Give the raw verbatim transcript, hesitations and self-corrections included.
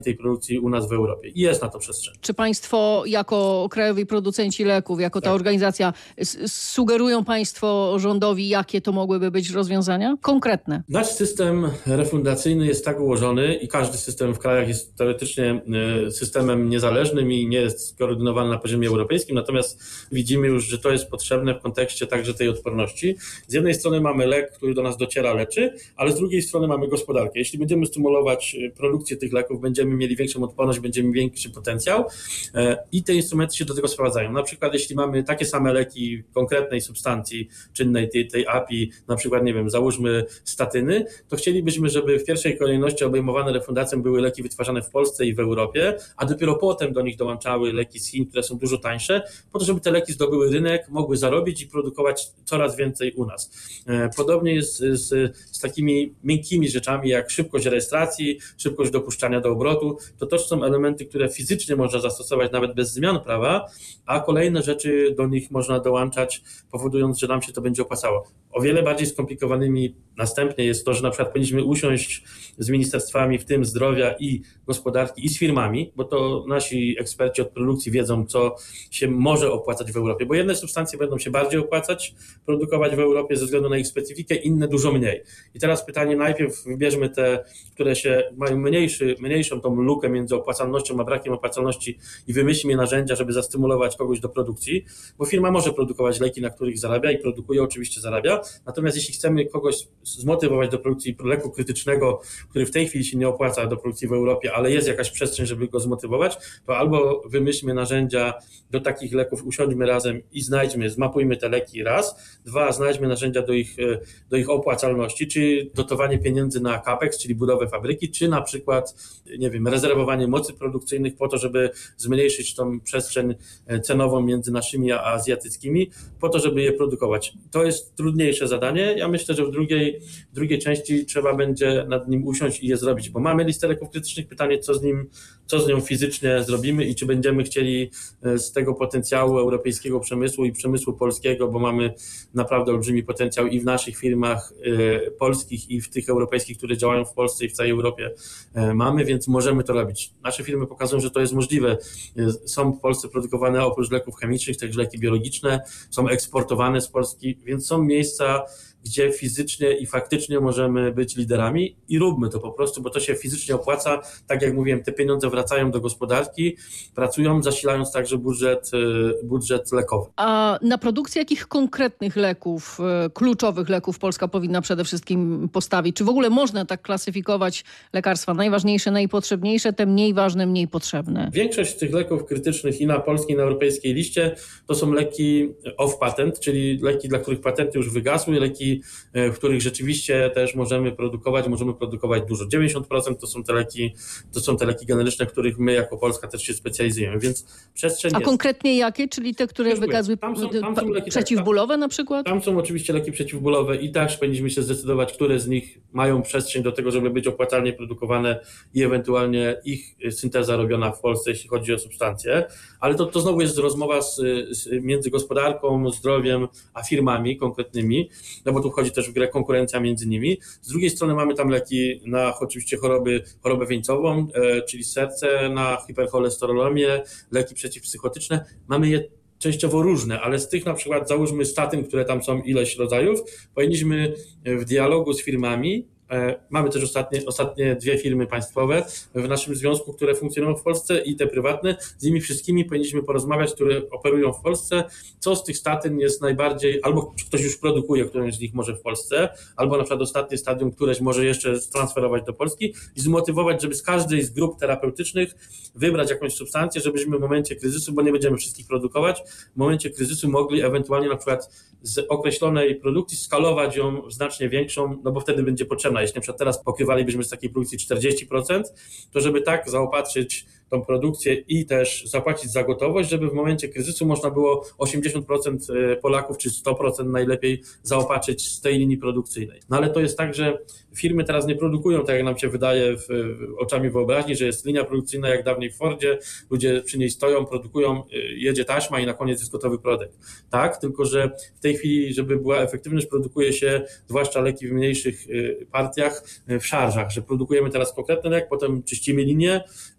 tej produkcji u nas w Europie. I jest na to przestrzeń. Czy państwo jako krajowi producenci leków, jako ta tak. organizacja, sugerują państwo rządowi, jakie to mogłyby być rozwiązania? Konkretne. Nasz system refundacyjny jest tak ułożony i każdy system w krajach jest teoretycznie systemem niezależnym i nie jest skoordynowany na poziomie europejskim, natomiast widzimy już, że to jest potrzebne w kontekście także tej odporności. Z jednej strony mamy lek, który do nas dociera, leczy, ale z drugiej strony mamy gospodarkę. Jeśli będziemy stymulować produkcję tych leków, będziemy mieli większą odporność, będziemy mieli większy potencjał i te instrumenty się do tego sprowadzają. Na przykład jeśli mamy takie same leki konkretnej substancji czynnej, tej, tej A P I, na przykład, nie wiem, załóżmy statyny, to chcielibyśmy, żeby w pierwszej kolejności obejmowane refundacją były leki wytwarzane w Polsce i w Europie, a dopiero potem do nich dołączały leki z Chin, które są dużo tańsze, po to, żeby te leki zdobyły rynek, mogły zarobić i produkować coraz więcej u nas. Podobnie jest z, z takimi miękkimi rzeczami jak szybkość rejestracji, szybkość dopuszczania do obrotu. To też są elementy, które fizycznie można zastosować nawet bez zmian prawa, a kolejne rzeczy do nich można dołączać, powodując, że nam się to będzie opłacało. O wiele bardziej skomplikowanymi następnie jest to, że na przykład powinniśmy usiąść z ministerstwami, w tym zdrowia i gospodarki i z firmami, bo to nasi eksperci od produkcji wiedzą, co się może opłacać w Europie, bo jedne substancje będą się bardziej opłacać produkować w Europie ze względu na ich specyfikę, inne dużo mniej. I teraz pytanie, najpierw wybierzmy te, które się mają mniejszy, mniejszą tą lukę między opłacalnością a brakiem opłacalności i wymyślmy narzędzia, żeby zastymulować kogoś do produkcji, bo firma może produkować leki, na których zarabia i produkuje, oczywiście zarabia, natomiast jeśli chcemy kogoś zmotywować do produkcji leku krytycznego, który w tej chwili się nie opłaca do produkcji w Europie, ale jest jakaś przestrzeń, żeby go zmotywować, to albo wymyślmy narzędzia do takich leków, usiądźmy razem i znajdźmy, zmapujmy te leki raz, dwa, znajdźmy narzędzia do ich, do ich opłacalności, czy dotowanie pieniędzy na capex, czyli budowę fabryki, czy na przykład, nie wiem, rezerwowanie mocy produkcyjnych po to, żeby zmniejszyć tą przestrzeń cenową między naszymi a azjatyckimi, po to, żeby je produkować. To jest trudniejsze zadanie. Ja myślę, że w drugiej, w drugiej części trzeba będzie nad nim usiąść i je zrobić, bo mamy listę leków krytycznych, pytanie, co z nim, co z nią fizycznie zrobimy i czy będziemy chcieli z tego potencjału europejskiego przemysłu i przemysłu polskiego, bo mamy naprawdę olbrzymi potencjał i w naszych firmach y, polskich i w tych europejskich, które działają w Polsce i w całej Europie y, mamy, więc możemy to robić. Nasze firmy pokazują, że to jest możliwe. Y, są w Polsce produkowane oprócz leków chemicznych, także leki biologiczne, są eksportowane z Polski, więc są miejsca, gdzie fizycznie i faktycznie możemy być liderami i róbmy to po prostu, bo to się fizycznie opłaca. Tak jak mówiłem, te pieniądze wracają do gospodarki, pracują, zasilając także budżet, budżet lekowy. A na produkcję jakich konkretnych leków, kluczowych leków Polska powinna przede wszystkim postawić? Czy w ogóle można tak klasyfikować lekarstwa najważniejsze, najpotrzebniejsze, te mniej ważne, mniej potrzebne? Większość tych leków krytycznych i na polskiej, i na europejskiej liście to są leki off patent, czyli leki, dla których patenty już wygasły, leki, w których rzeczywiście też możemy produkować, możemy produkować dużo. dziewięćdziesiąt procent to są te leki, to są te leki generyczne, w których my jako Polska też się specjalizujemy, więc przestrzeń A jest. konkretnie jakie? Czyli te, które wykazły tam są, tam są leki, przeciwbólowe na przykład? Tam są oczywiście leki przeciwbólowe i też powinniśmy się zdecydować, które z nich mają przestrzeń do tego, żeby być opłacalnie produkowane i ewentualnie ich synteza robiona w Polsce, jeśli chodzi o substancje. Ale to, to znowu jest rozmowa z, z, między gospodarką, zdrowiem, a firmami konkretnymi, no bo tu wchodzi też w grę konkurencja między nimi. Z drugiej strony mamy tam leki na oczywiście choroby, chorobę wieńcową, e, czyli serce, na hipercholesterolemię, leki przeciwpsychotyczne. Mamy je częściowo różne, ale z tych na przykład załóżmy statyn, które tam są ileś rodzajów, powinniśmy w dialogu z firmami, mamy też ostatnie, ostatnie dwie firmy państwowe w naszym związku, które funkcjonują w Polsce i te prywatne, z nimi wszystkimi powinniśmy porozmawiać, które operują w Polsce, co z tych statyn jest najbardziej, albo ktoś już produkuje którąś z nich może w Polsce, albo na przykład ostatnie stadium któreś może jeszcze transferować do Polski i zmotywować, żeby z każdej z grup terapeutycznych wybrać jakąś substancję, żebyśmy w momencie kryzysu, bo nie będziemy wszystkich produkować, w momencie kryzysu mogli ewentualnie na przykład z określonej produkcji skalować ją w znacznie większą, no bo wtedy będzie potrzebna. Jeśli na przykład teraz pokrywalibyśmy z takiej produkcji czterdzieści procent, to żeby tak zaopatrzyć tą produkcję i też zapłacić za gotowość, żeby w momencie kryzysu można było osiemdziesiąt procent Polaków czy sto procent najlepiej zaopatrzyć z tej linii produkcyjnej. No ale to jest tak, że firmy teraz nie produkują tak, jak nam się wydaje w, w oczami wyobraźni, że jest linia produkcyjna jak dawniej w Fordzie, ludzie przy niej stoją, produkują, jedzie taśma i na koniec jest gotowy produkt. Tak, tylko że w tej chwili, żeby była efektywność, produkuje się zwłaszcza leki w mniejszych partiach w szarżach, że produkujemy teraz konkretny lek, potem czyścimy linię,